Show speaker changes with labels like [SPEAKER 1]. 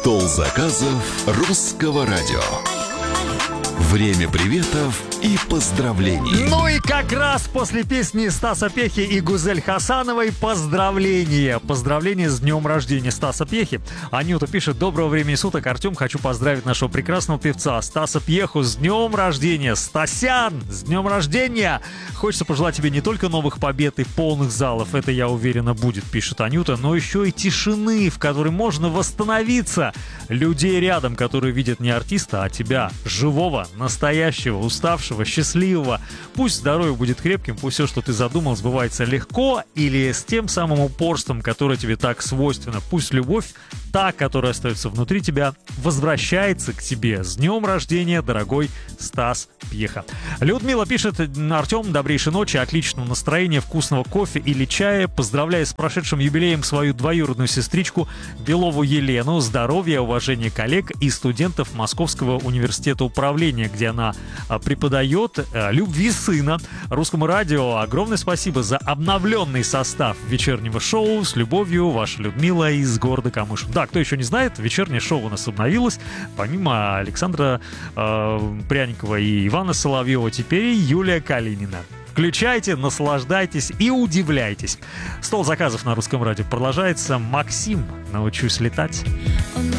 [SPEAKER 1] Стол заказов русского радио. Время приветов и поздравлений.
[SPEAKER 2] Ну и как раз после песни Стаса Пьехи и Гузель Хасановой поздравления. Поздравления с днем рождения Стаса Пьехи. Анюта пишет: доброго времени суток, Артем. Хочу поздравить нашего прекрасного певца Стаса Пьеху с днем рождения. Стасян, с днем рождения! Хочется пожелать тебе не только новых побед и полных залов, это, я уверена, будет, пишет Анюта, но еще и тишины, в которой можно восстановиться. Людей рядом, которые видят не артиста, а тебя, живого, настоящего, уставшего, счастливого. Пусть здоровье будет крепким, пусть все, что ты задумал, сбывается легко или с тем самым упорством, которое тебе так свойственно. Пусть любовь, та, которая остается внутри тебя, возвращается к тебе. С днем рождения, дорогой Стас Пьеха. Людмила пишет: Артем, добрейшей ночи, отличного настроения, вкусного кофе или чая. Поздравляю с прошедшим юбилеем свою двоюродную сестричку Белову Елену. Здоровья, уважения коллег и студентов Московского университета управления, где она преподает, любви сына. Русскому радио огромное спасибо за обновленный состав вечернего шоу. С любовью, ваша Людмила из города Камыш. Да, кто еще не знает, вечернее шоу у нас обновилось. Помимо Александра Пряникова и Ивана Соловьева, теперь и Юлия Калинина. Включайте, наслаждайтесь и удивляйтесь. Стол заказов на русском радио продолжается. Максим, научусь летать.